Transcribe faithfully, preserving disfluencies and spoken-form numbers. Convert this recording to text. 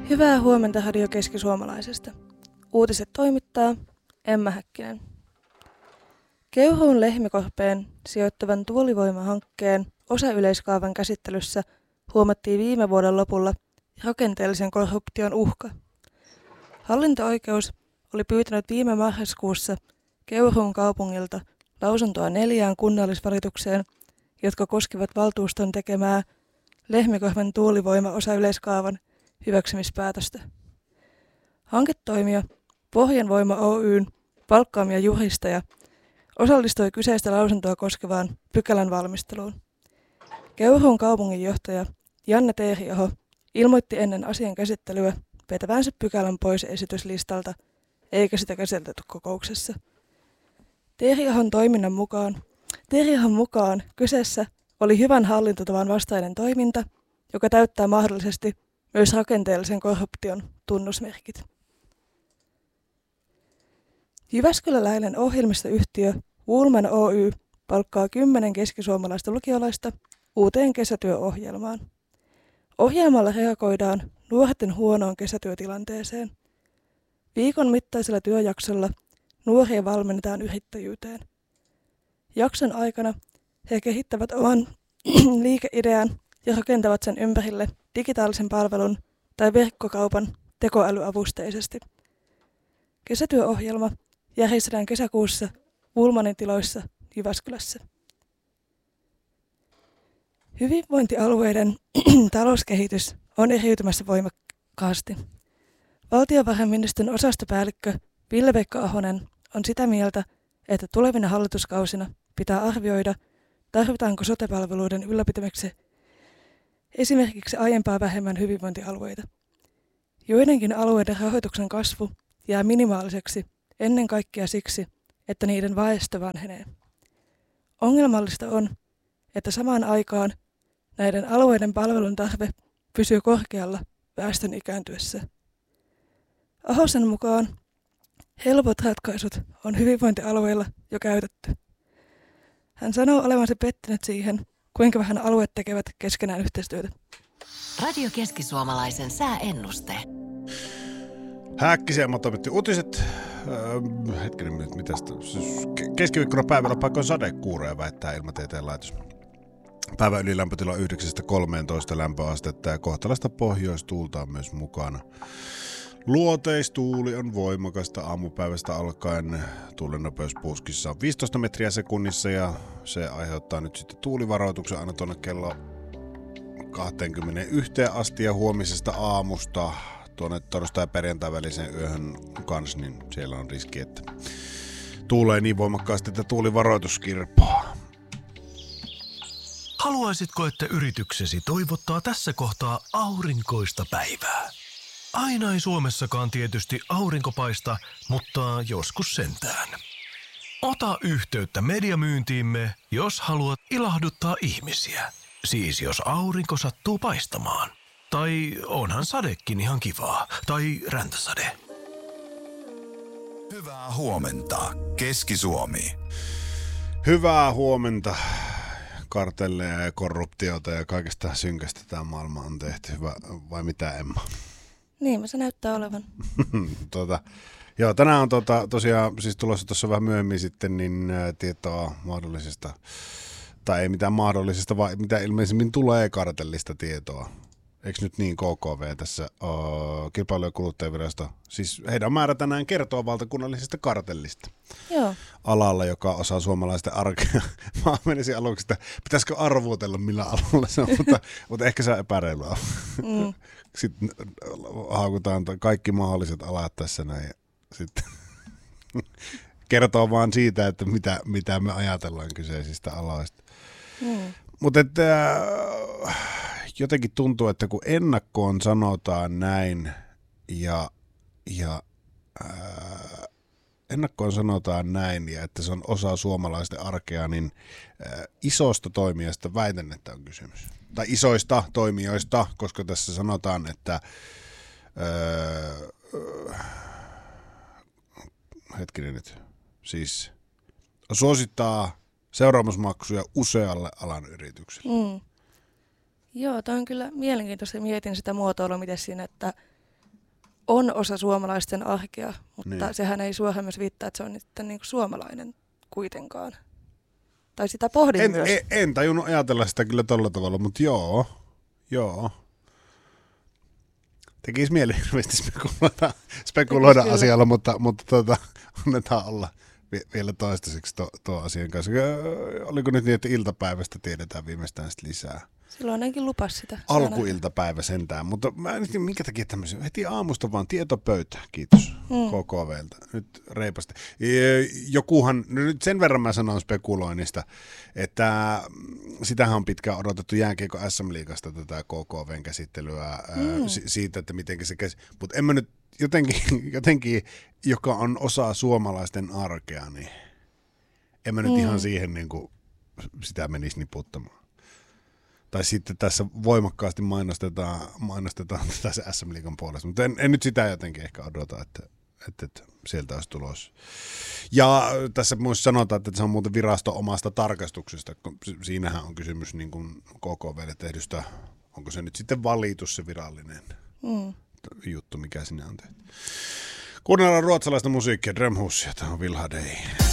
Hyvää huomenta Radio Keski-Suomalaisesta. Uutiset toimittaa Emma Häkkinen. Keuruun Lehmikorpeen sijoittavan tuulivoimahankkeen osayleiskaavan käsittelyssä huomattiin viime vuoden lopulla rakenteellisen korruption uhka. Hallinto-oikeus oli pyytänyt viime marraskuussa Keuruun kaupungilta lausuntoa neljään kunnallisvalitukseen, jotka koskivat valtuuston tekemää Lehmikorven tuulivoima-osayleiskaavan hyväksymispäätöstä. Hanketoimija Pohjanvoima Oy:n palkkaamia juristeja osallistui kyseistä lausuntoa koskevaan pykälän valmisteluun. Keuruun kaupunginjohtaja Janne Teeriaho ilmoitti ennen asian käsittelyä vetävänsä pykälän pois esityslistalta, eikä sitä käsitelty kokouksessa. Teeriahon toiminnan mukaan, Teeriahon mukaan kyseessä oli hyvän hallintotavan vastainen toiminta, joka täyttää mahdollisesti myös rakenteellisen korruption tunnusmerkit. Jyväskyläläinen ohjelmistoyhtiö Woolman Oy palkkaa kymmenen keskisuomalaista lukiolaista uuteen kesätyöohjelmaan. Ohjelmalla reagoidaan nuorten huonoon kesätyötilanteeseen. Viikon mittaisella työjaksolla nuoria valmennetaan yrittäjyyteen. Jakson aikana he kehittävät oman liikeidean ja rakentavat sen ympärille digitaalisen palvelun tai verkkokaupan tekoälyavusteisesti. Kesätyöohjelma järjestetään kesäkuussa Woolmanin tiloissa Jyväskylässä. Hyvinvointialueiden talouskehitys on eriytymässä voimakkaasti. Valtiovarainministeriön osastopäällikkö Ville-Pekka Ahonen on sitä mieltä, että tulevina hallituskausina pitää arvioida, tarvitaanko sote-palveluiden ylläpitämiseksi esimerkiksi aiempaa vähemmän hyvinvointialueita. Joidenkin alueiden rahoituksen kasvu jää minimaaliseksi ennen kaikkea siksi, että niiden väestö vanhenee. Ongelmallista on, että samaan aikaan näiden alueiden palvelun tarve pysyy korkealla väestön ikääntyessä. Ahosen mukaan helpot ratkaisut on hyvinvointialueilla jo käytetty. Hän sanoo olevansa pettynyt siihen, kuinka vähän alueet tekevät keskenään yhteistyötä. Radio Keski-Suomalaisen sääennuste. Häkkisen toimitti uutiset. Öö, hetkinen, mitä sitä? Keskiviikkona päivällä paikoin sadekuuroja, väittää Ilmatieteen laitos. Päivän ylilämpötila yhdeksästä kolmeentoista lämpöastetta ja kohtalaista pohjoistuulta on myös mukana. Luoteistuuli on voimakasta aamupäivästä alkaen. Tuulen nopeus puuskissa on viisitoista metriä sekunnissa ja se aiheuttaa nyt sitten tuulivaroituksen aina tuonne kello kaksikymmentäyksi asti ja huomisesta aamusta tuonne torstai- ja perjantai väliseen yöhön kanssa, niin siellä on riski, että tuulee niin voimakkaasti, että tuulivaroitus kirpaa. Haluaisitko, että yrityksesi toivottaa tässä kohtaa aurinkoista päivää? Aina ei Suomessakaan tietysti aurinko paista, mutta joskus sentään. Ota yhteyttä mediamyyntiimme, jos haluat ilahduttaa ihmisiä. Siis jos aurinko sattuu paistamaan. Tai onhan sadekin ihan kivaa. Tai räntäsade. Hyvää huomenta, Keski-Suomi. Hyvää huomenta. Kartelleja ja korruptiota ja kaikesta synkästä tämä maailma on tehty. Hyvä, vai mitä, Emma? Niin, se näyttää olevan. tota, joo, tänään on tota, tosiaan siis tulossa tuossa vähän myöhemmin sitten niin ä, tietoa mahdollisesta, tai ei mitään mahdollisesta, vaan mitä ilmeisimmin tulee kartellista tietoa. Eikö nyt niin K K V tässä uh, Kilpailu- ja kuluttajavirasto? Siis heidän on määrä tänään kertoa valtakunnallisesta kartellista. Joo. Alalla, joka osaa suomalaisten arkea. Mä menisin aluksi, että pitäisikö arvuutella millä alalla se on, mutta, mutta ehkä se on epäreilua. Mm. Sitten haukutaan kaikki mahdolliset alat tässä näin. Sitten kertoo vaan siitä, että mitä, mitä me ajatellaan kyseisistä aloista. Mm. Mutta että jotenkin tuntuu, että kun ennakkoon sanotaan näin ja, ja ää, ennakkoon sanotaan näin ja että se on osa suomalaisten arkea, niin ää, isosta toimijasta väitän, että on kysymys. Tai isoista toimijoista, koska tässä sanotaan, että ää, hetkinen nyt, siis suosittaa seuraamusmaksuja usealle alan yritykselle. Mm. Joo, tämä on kyllä mielenkiintoista. Mietin sitä muotoilua, miten siinä, että on osa suomalaisten arkea, mutta Niin. sehän ei suoraan myös viittaa, että se on nyt niin kuin suomalainen kuitenkaan. Tai sitä pohdin En, myös. en, en tajunnut ajatella sitä kyllä tolla tavalla, mutta joo, joo. Tekisi mieli hirveästi spekuloida, spekuloida Tekis asialla, mutta, mutta tuota, annetaan olla vi- vielä toistaiseksi tuon to asian kanssa. Öö, Oliko nyt niin, että iltapäivästä tiedetään viimeistään sit lisää? Silloin ainakin lupas sitä. Alkuiltapäivä sentään, mutta mä en tiedä, minkä takia tämmöisen. Heti aamusta vaan tietopöytä, kiitos Mm. K K V:ltä. Nyt reipasti. E, Jokuhan, no nyt sen verran mä sanon spekuloinnista, että sitähän on pitkään odotettu jääkiekko S M-liigasta tätä K K V:n käsittelyä mm. si- siitä, että miten se käs... Mutta en mä nyt jotenkin, jotenkin, joka on osa suomalaisten arkea, niin en mä nyt mm. ihan siihen niin kuin sitä menisi niputtamaan. Tai sitten tässä voimakkaasti mainostetaan, mainostetaan tässä S M-liigan puolesta, mutta en, en nyt sitä jotenkin ehkä odota, että, että, että sieltä olisi tulos. Ja tässä myös sanotaan, että se on muuten virasto omasta tarkastuksesta, kun siinähän on kysymys niin kuin K K V:lle tehdystä, onko se nyt sitten valitus se virallinen Mm. juttu, mikä sinne on tehty. Kuunnellaan ruotsalaista musiikkia, Drömhusia, tämä on Vilha Dei.